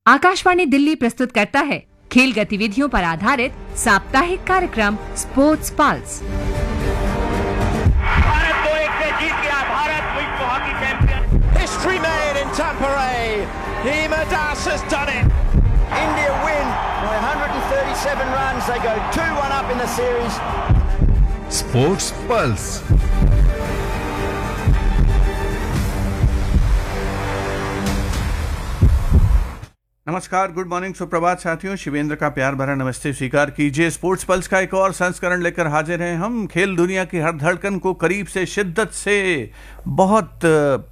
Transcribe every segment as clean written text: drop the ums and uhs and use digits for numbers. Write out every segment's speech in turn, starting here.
आकाशवाणी दिल्ली प्रस्तुत करता है खेल गतिविधियों पर आधारित साप्ताहिक कार्यक्रम स्पोर्ट्स पल्स। भारत 2-1 से जीत गया। भारत विश्व hockey champion. History made in Tampere. Hima Das has done it. India win by 137 runs. They go 2-1 up in the series. Sports Pulse. नमस्कार, गुड मॉर्निंग, सुप्रभात साथियों। शिवेंद्र का प्यार भरा नमस्ते स्वीकार कीजिए। स्पोर्ट्स पल्स का एक और संस्करण लेकर हाजिर हैं हम। खेल दुनिया की हर धड़कन को करीब से, शिद्दत से, बहुत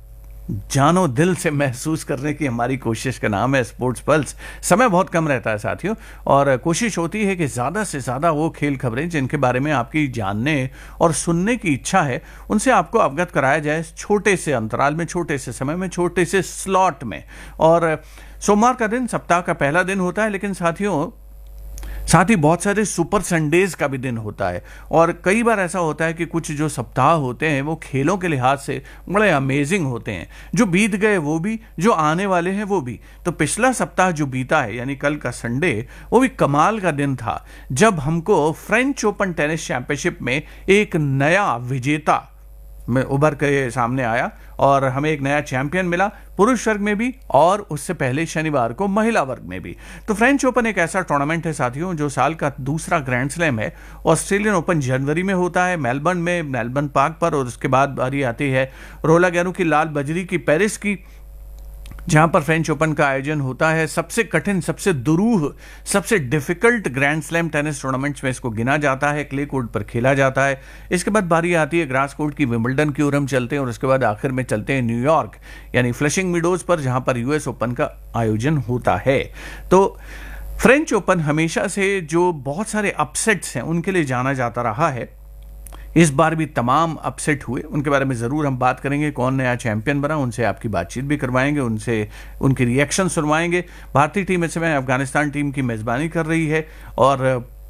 जानो दिल से महसूस करने की हमारी कोशिश का नाम है स्पोर्ट्स पल्स। समय बहुत कम रहता है साथियों, और कोशिश होती है कि ज़्यादा से ज़्यादा वो खेल खबरें जिनके बारे में आपकी जानने और सुनने की इच्छा है उनसे आपको अवगत कराया जाए, छोटे से अंतराल में, छोटे से समय में, छोटे से स्लॉट में। और सोमवार का दिन सप्ताह का पहला दिन होता है, लेकिन साथियों साथ ही बहुत सारे सुपर संडेज का भी दिन होता है। और कई बार ऐसा होता है कि कुछ जो सप्ताह होते हैं वो खेलों के लिहाज से बड़े अमेजिंग होते हैं, जो बीत गए वो भी, जो आने वाले हैं वो भी। तो पिछला सप्ताह जो बीता है, यानी कल का संडे, वो भी कमाल का दिन था, जब हमको फ्रेंच ओपन टेनिस चैंपियनशिप में एक नया विजेता में उभर के सामने आया और हमें एक नया चैंपियन मिला, पुरुष वर्ग में भी और उससे पहले शनिवार को महिला वर्ग में भी। तो फ्रेंच ओपन एक ऐसा टूर्नामेंट है साथियों जो साल का दूसरा ग्रैंड स्लैम है। ऑस्ट्रेलियन ओपन जनवरी में होता है मेलबर्न में, मेलबर्न पार्क पर, और उसके बाद बारी आती है रोला गैरू की, लाल बजरी की, पेरिस की, जहां पर फ्रेंच ओपन का आयोजन होता है। सबसे कठिन, सबसे दुरूह, सबसे difficult grand slam tennis tournaments में इसको गिना जाता है। क्ले कोर्ट पर खेला जाता है। इसके बाद बारी आती है ग्रास कोर्ट की, विंबलडन की ओर हम चलते हैं, और उसके बाद आखिर में चलते हैं न्यूयॉर्क यानी फ्लशिंग मीडोज पर, जहां पर यूएस ओपन का आयोजन होता है। तो फ्रेंच ओपन हमेशा से जो बहुत सारे अपसेट्स हैं उनके लिए जाना जाता रहा है। इस बार भी तमाम अपसेट हुए, उनके बारे में ज़रूर हम बात करेंगे। कौन नया चैंपियन बना, उनसे आपकी बातचीत भी करवाएंगे, उनसे उनकी रिएक्शन सुनवाएंगे। भारतीय टीम इस समय अफगानिस्तान टीम की मेज़बानी कर रही है और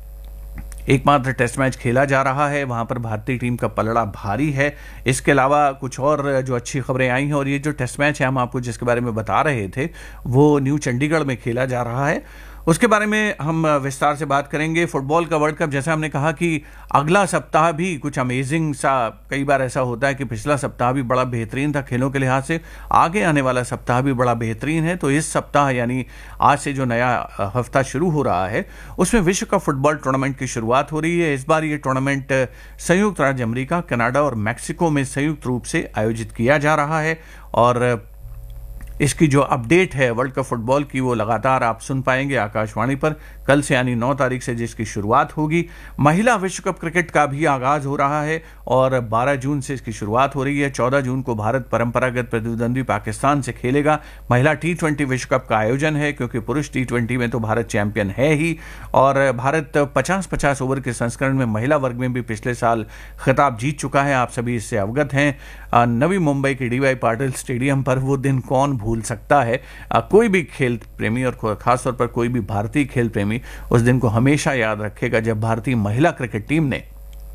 एकमात्र टेस्ट मैच खेला जा रहा है। वहां पर भारतीय टीम का पलड़ा भारी है। इसके अलावा कुछ और जो अच्छी खबरें आई हैं, और ये जो टेस्ट मैच है हम आपको जिसके बारे में बता रहे थे वो न्यू चंडीगढ़ में खेला जा रहा है, उसके बारे में हम विस्तार से बात करेंगे। फुटबॉल का वर्ल्ड कप, जैसा हमने कहा कि अगला सप्ताह भी कुछ अमेजिंग सा, कई बार ऐसा होता है कि पिछला सप्ताह भी बड़ा बेहतरीन था खेलों के लिहाज से, आगे आने वाला सप्ताह भी बड़ा बेहतरीन है। तो इस सप्ताह यानी आज से जो नया हफ्ता शुरू हो रहा है उसमें विश्व कप फुटबॉल टूर्नामेंट की शुरुआत हो रही है। इस बार ये टूर्नामेंट संयुक्त राज्य अमेरिका, कनाडा और मैक्सिको में संयुक्त रूप से आयोजित किया जा रहा है, और इसकी जो अपडेट है वर्ल्ड कप फुटबॉल की वो लगातार आप सुन पाएंगे आकाशवाणी पर। कल से यानी 9 तारीख से जिसकी शुरुआत होगी। महिला विश्व कप क्रिकेट का भी आगाज हो रहा है और 12 जून से इसकी शुरुआत हो रही है। 14 जून को भारत परंपरागत प्रतिद्वंदी पाकिस्तान से खेलेगा। महिला T20 विश्व कप का आयोजन है, क्योंकि पुरुष T20 में तो भारत चैंपियन है ही, और भारत 50-50 ओवर के संस्करण में महिला वर्ग में भी पिछले साल खिताब जीत चुका है। आप सभी इससे अवगत हैं। नवी मुंबई के DY पाटिल स्टेडियम पर वो दिन कौन भूल सकता है। कोई भी खेल प्रेमी, और खासतौर पर कोई भी भारतीय खेल प्रेमी, उस दिन को हमेशा याद रखेगा जब भारतीय महिला क्रिकेट टीम ने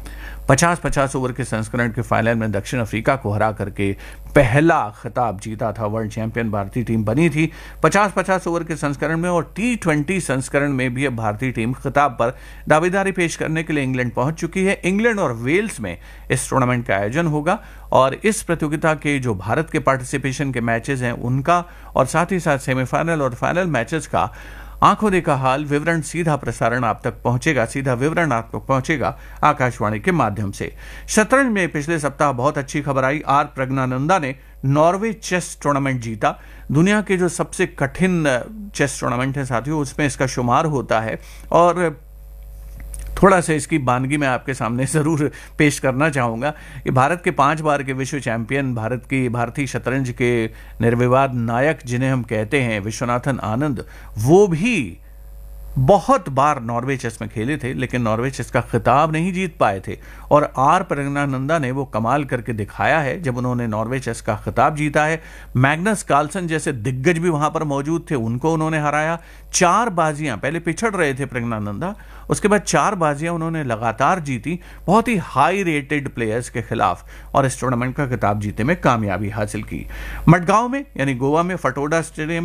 50-50 ओवर के संस्करण के फाइनल में दक्षिण अफ्रीका को हरा करके पहला खिताब जीता था। वर्ल्ड चैंपियन भारतीय टीम बनी थी 50-50 ओवर के संस्करण में, और T20 संस्करण में भी अब भारतीय टीम खिताब पर दावेदारी पेश करने के लिए इंग्लैंड पहुंच चुकी है। इंग्लैंड और वेल्स में इस टूर्नामेंट का आयोजन होगा, और इस प्रतियोगिता के जो भारत के पार्टिसिपेशन के मैचेस हैं उनका, और साथ ही साथ सेमीफाइनल और फाइनल मैचेस का आंखों देखा हाल, विवरण, सीधा प्रसारण आप तक पहुंचेगा, सीधा विवरण आप तक पहुंचेगा आकाशवाणी के माध्यम से। शतरंज में पिछले सप्ताह बहुत अच्छी खबर आई। आर प्रज्ञानंदा ने नॉर्वे चेस टूर्नामेंट जीता। दुनिया के जो सबसे कठिन चेस टूर्नामेंट है साथियों उसमें इसका शुमार होता है, और थोड़ा सा इसकी बानगी मैं आपके सामने ज़रूर पेश करना चाहूँगा कि भारत के 5 बार के विश्व चैंपियन, भारतीय शतरंज के निर्विवाद नायक जिन्हें हम कहते हैं विश्वनाथन आनंद, वो भी बहुत बार नॉर्वे चेस में खेले थे, लेकिन नॉर्वे चेस का खिताब नहीं जीत पाए थे। और आर प्रज्ञानंदा ने वो कमाल करके दिखाया है जब उन्होंने नॉर्वे चेस का खिताब जीता है। मैग्नस कार्लसन जैसे दिग्गज भी वहां पर मौजूद थे, उनको उन्होंने हराया। 4 बाजियां, पहले पिछड़ रहे थे प्रज्ञानंदा, उसके बाद 4 बाजियां उन्होंने लगातार जीती, बहुत ही हाई रेटेड प्लेयर्स के खिलाफ, और इस टूर्नामेंट का खिताब जीतने में कामयाबी हासिल की। मडगांव में यानी गोवा में फटोडा स्टेडियम